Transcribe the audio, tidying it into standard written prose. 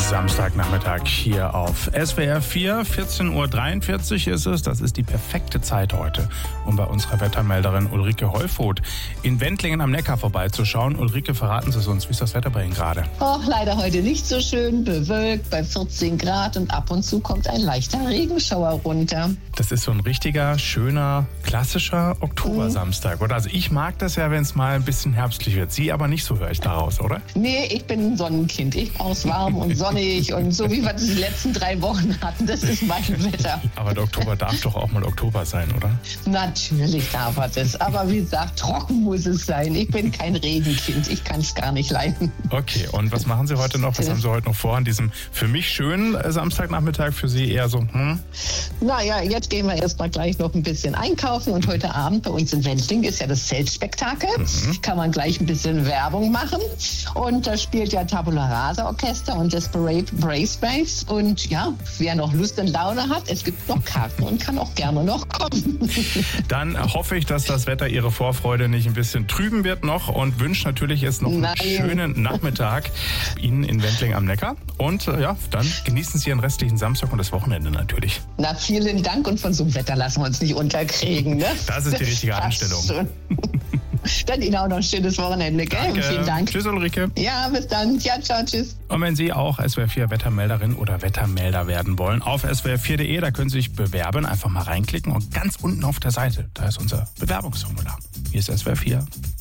Samstagnachmittag hier auf SWR 4, 14.43 Uhr ist es. Das ist die perfekte Zeit heute, um bei unserer Wettermelderin Ulrike Heufoth in Wendlingen am Neckar vorbeizuschauen. Ulrike, verraten Sie es uns, wie ist das Wetter bei Ihnen gerade? Leider heute nicht so schön, bewölkt bei 14 Grad und ab und zu kommt ein leichter Regenschauer runter. Das ist so ein richtiger, schöner, klassischer Oktobersamstag, oder? Also ich mag das ja, wenn es mal ein bisschen herbstlich wird. Sie aber nicht, so höre ich daraus, oder? Nee, ich bin ein Sonnenkind. Ich brauch's warm und sonnig und so wie wir das die letzten 3 Wochen hatten. Das ist mein Wetter. Aber der Oktober darf doch auch mal Oktober sein, oder? Natürlich darf er das. Aber wie gesagt, trocken muss es sein. Ich bin kein Regenkind. Ich kann es gar nicht leiden. Okay, und was machen Sie heute noch? Was haben Sie heute noch vor an diesem für mich schönen Samstagnachmittag? Für Sie eher so, Naja, jetzt gehen wir erstmal gleich noch ein bisschen einkaufen. Und heute Abend bei uns in Wendling ist ja das Zeltspektakel. Kann man gleich ein bisschen Werbung machen. Und da spielt ja Tabula Rasa Orchester und Desperate Braceways. Und ja, wer noch Lust und Laune hat, es gibt noch Karten und kann auch gerne noch kommen. Dann hoffe ich, dass das Wetter Ihre Vorfreude nicht ein bisschen trüben wird noch und wünsche natürlich jetzt noch einen schönen Nachmittag Ihnen in Wendling am Neckar. Und ja, dann genießen Sie Ihren restlichen Samstag und das Wochenende natürlich. Na, vielen Dank und von so einem Wetter lassen wir uns nicht unterkriegen. Ne? Das ist die richtige Einstellung. Dann Ihnen auch noch ein schönes Wochenende, gell? Danke. Und vielen Dank. Tschüss, Ulrike. Ja, bis dann. Ja, ciao, tschüss. Und wenn Sie auch SWR 4 Wettermelderin oder Wettermelder werden wollen, auf swr4.de, da können Sie sich bewerben. Einfach mal reinklicken und ganz unten auf der Seite, da ist unser Bewerbungsformular. Hier ist SWR 4.